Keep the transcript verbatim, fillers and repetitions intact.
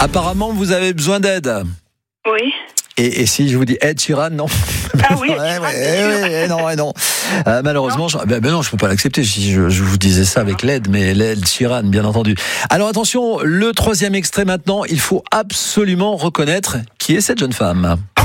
Apparemment, vous avez besoin d'aide. Oui. Et, et si je vous dis Ed Sheeran, non. Ah oui, ouais, Sheeran, ouais, ouais, ouais, non, ouais, non. Euh, malheureusement, non. Je, ben, ben non, je peux pas l'accepter. Si je, je vous disais ça avec l'aide, mais l'aide Sheeran, bien entendu. Alors attention, le troisième extrait maintenant. Il faut absolument reconnaître qui est cette jeune femme.